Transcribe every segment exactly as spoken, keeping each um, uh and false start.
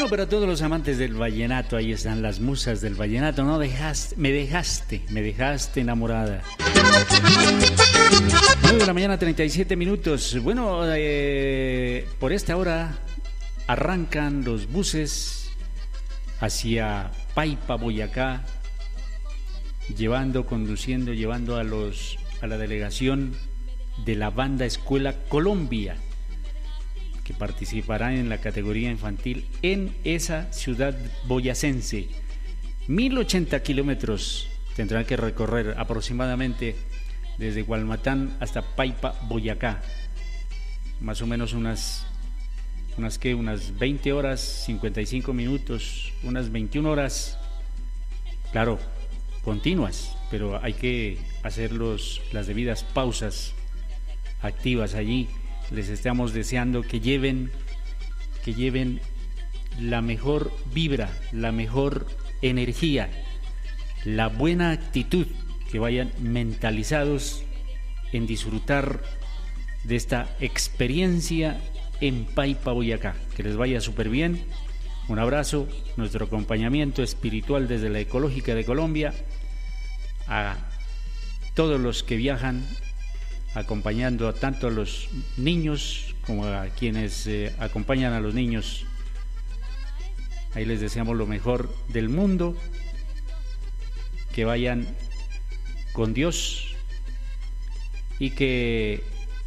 Bueno, para todos los amantes del vallenato, ahí están las musas del vallenato. No dejaste, me dejaste, me dejaste enamorada. nueve de la mañana, treinta y siete minutos. Bueno, eh, por esta hora arrancan los buses hacia Paipa, Boyacá, llevando, conduciendo, llevando a los a la delegación de la banda Escuela Colombia, que participará en la categoría infantil en esa ciudad boyacense. mil ochenta kilómetros tendrán que recorrer aproximadamente desde Gualmatán hasta Paipa, Boyacá. Más o menos unas, unas ¿qué? Unas veinte horas, cincuenta y cinco minutos, unas veintiuna horas, claro, continuas, pero hay que hacer los, las debidas pausas activas allí. Les estamos deseando que lleven, que lleven la mejor vibra, la mejor energía, la buena actitud, que vayan mentalizados en disfrutar de esta experiencia en Paipa, Boyacá. Que les vaya súper bien. Un abrazo, nuestro acompañamiento espiritual desde la Ecológica de Colombia a todos los que viajan, acompañando a tanto a los niños como a quienes eh, acompañan a los niños. Ahí les deseamos lo mejor del mundo, que vayan con Dios y que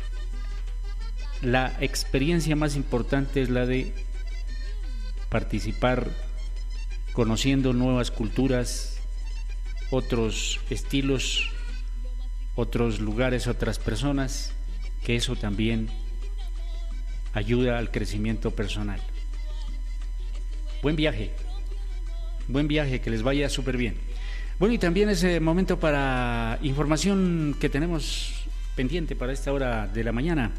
la experiencia más importante es la de participar conociendo nuevas culturas, otros estilos, otros lugares, otras personas, que eso también ayuda al crecimiento personal. Buen viaje, buen viaje, que les vaya súper bien. Bueno, y también es eh, momento para información que tenemos pendiente para esta hora de la mañana.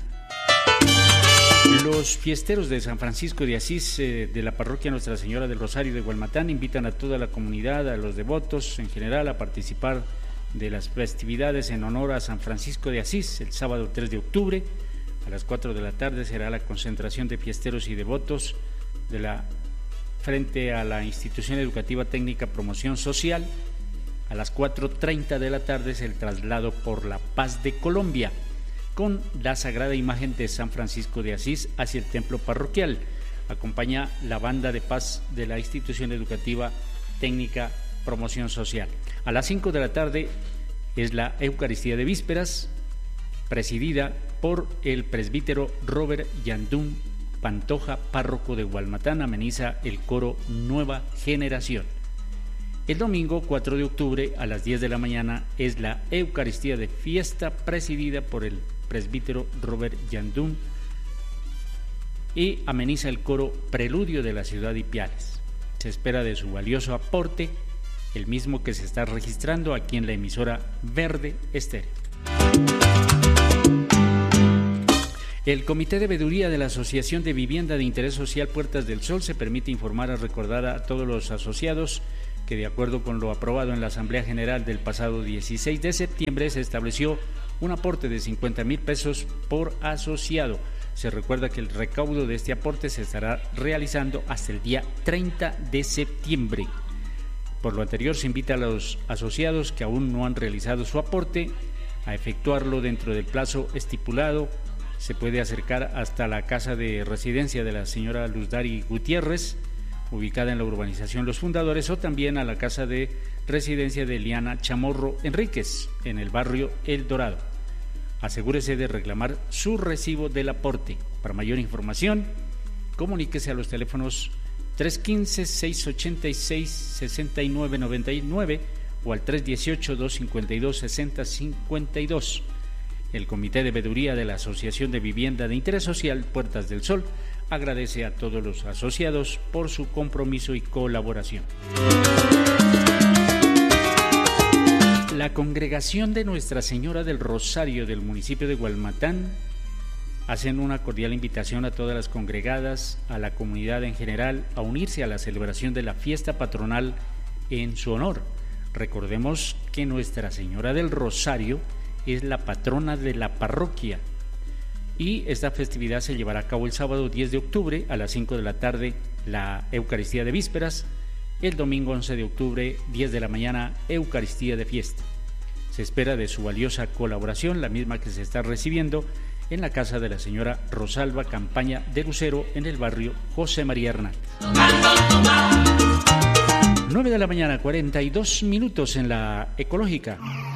Los fiesteros de San Francisco de Asís, eh, de la parroquia Nuestra Señora del Rosario de Gualmatán, invitan a toda la comunidad, a los devotos en general, a participar de las festividades en honor a San Francisco de Asís. El sábado tres de octubre a las cuatro de la tarde será la concentración de fiesteros y devotos de la frente a la Institución Educativa Técnica Promoción Social. A las cuatro treinta de la tarde es el traslado por la paz de Colombia, con la sagrada imagen de San Francisco de Asís hacia el templo parroquial. Acompaña la banda de paz de la Institución Educativa Técnica Promoción Social. A las cinco de la tarde es la Eucaristía de Vísperas, presidida por el presbítero Robert Yandún Pantoja, párroco de Gualmatán. Ameniza el coro Nueva Generación. El domingo cuatro de octubre a las diez de la mañana es la Eucaristía de Fiesta, presidida por el presbítero Robert Yandún, y ameniza el coro Preludio de la ciudad de Ipiales. Se espera de su valioso aporte, el mismo que se está registrando aquí en la emisora Verde Estéreo. El Comité de Veeduría de la Asociación de Vivienda de Interés Social Puertas del Sol se permite informar y recordar a todos los asociados que, de acuerdo con lo aprobado en la Asamblea General del pasado dieciséis de septiembre, se estableció un aporte de cincuenta mil pesos por asociado. Se recuerda que el recaudo de este aporte se estará realizando hasta el día treinta de septiembre. Por lo anterior, se invita a los asociados que aún no han realizado su aporte a efectuarlo dentro del plazo estipulado. Se puede acercar hasta la casa de residencia de la señora Luzdari Gutiérrez, ubicada en la urbanización Los Fundadores, o también a la casa de residencia de Eliana Chamorro Enríquez, en el barrio El Dorado. Asegúrese de reclamar su recibo del aporte. Para mayor información, comuníquese a los teléfonos tres uno cinco, seis ocho seis, seis nueve nueve nueve o al tres uno ocho, dos cinco dos, seis cero cinco dos. El Comité de Veeduría de la Asociación de Vivienda de Interés Social Puertas del Sol agradece a todos los asociados por su compromiso y colaboración. La Congregación de Nuestra Señora del Rosario del municipio de Gualmatán hacen una cordial invitación a todas las congregadas, a la comunidad en general, a unirse a la celebración de la fiesta patronal en su honor. Recordemos que Nuestra Señora del Rosario es la patrona de la parroquia y esta festividad se llevará a cabo el sábado diez de octubre a las cinco de la tarde, la Eucaristía de Vísperas, el domingo once de octubre, diez de la mañana, Eucaristía de Fiesta. Se espera de su valiosa colaboración, la misma que se está recibiendo en la casa de la señora Rosalba Campaña de Lucero, en el barrio José María Hernández. nueve de la mañana, cuarenta y dos minutos en la Ecológica.